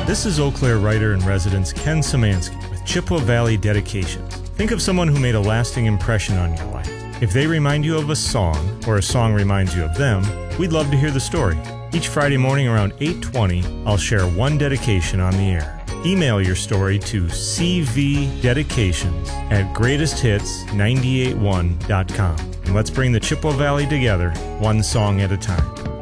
This is Eau Claire writer-in-residence Ken Szymanski with Chippewa Valley Dedications. Think of someone who made a lasting impression on your life. If they remind you of a song, or a song reminds you of them, we'd love to hear the story. Each Friday morning around 8:20, I'll share one dedication on the air. Email your story to cvdedications@greatesthits981.com. And let's bring the Chippewa Valley together, one song at a time.